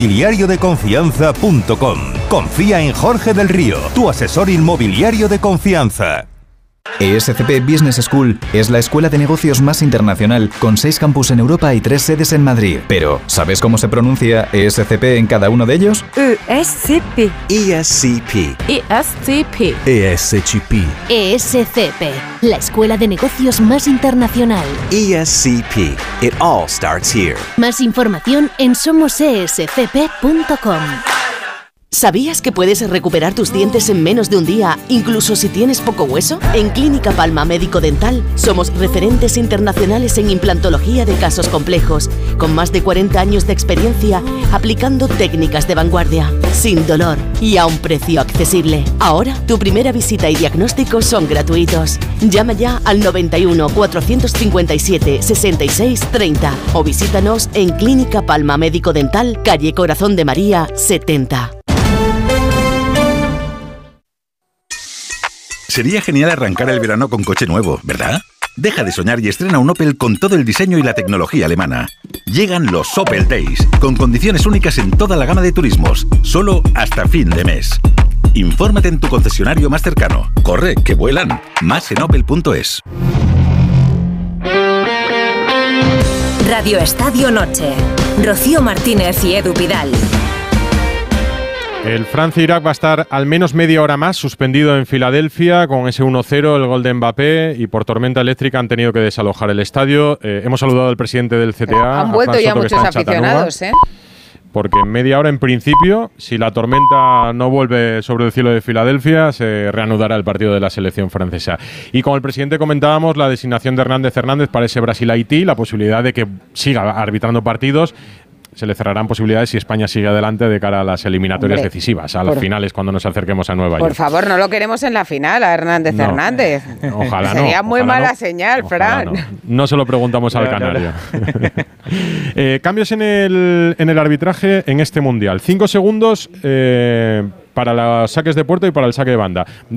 Inmobiliariodeconfianza.com. Confía en Jorge del Río, tu asesor inmobiliario de confianza. ESCP Business School es la escuela de negocios más internacional, con 6 campus en Europa y 3 sedes en Madrid. Pero, ¿sabes cómo se pronuncia ESCP en cada uno de ellos? ESCP. ESCP. ESCP. ESCP. ESCP, la escuela de negocios más internacional. ESCP. It all starts here. Más información en somosescp.com. ¿Sabías que puedes recuperar tus dientes en menos de un día, incluso si tienes poco hueso? En Clínica Palma Médico Dental somos referentes internacionales en implantología de casos complejos, con más de 40 años de experiencia aplicando técnicas de vanguardia, sin dolor y a un precio accesible. Ahora, tu primera visita y diagnóstico son gratuitos. Llama ya al 91 457 66 30 o visítanos en Clínica Palma Médico Dental, calle Corazón de María 70. Sería genial arrancar el verano con coche nuevo, ¿verdad? Deja de soñar y estrena un Opel con todo el diseño y la tecnología alemana. Llegan los Opel Days, con condiciones únicas en toda la gama de turismos, solo hasta fin de mes. Infórmate en tu concesionario más cercano. Corre, que vuelan. Más en opel.es. Radio Estadio Noche. Rocío Martínez y Edu Pidal. El Francia-Irak va a estar al menos media hora más suspendido en Filadelfia con ese 1-0, el gol de Mbappé, y por tormenta eléctrica han tenido que desalojar el estadio. Hemos saludado al presidente del CTA. Han vuelto ya muchos aficionados, porque en media hora, en principio, si la tormenta no vuelve sobre el cielo de Filadelfia, se reanudará el partido de la selección francesa. Y con el presidente comentábamos la designación de Hernández para ese Brasil-Haití, la posibilidad de que siga arbitrando partidos. Se le cerrarán posibilidades si España sigue adelante de cara a las eliminatorias decisivas, a las finales cuando nos acerquemos a Nueva York. Por favor, no lo queremos en la final, a Hernández. Ojalá no. Sería muy mala señal, Fran. No se lo preguntamos al canario. Cambios en el arbitraje en este Mundial. 5 segundos para los saques de puerta y para el saque de banda.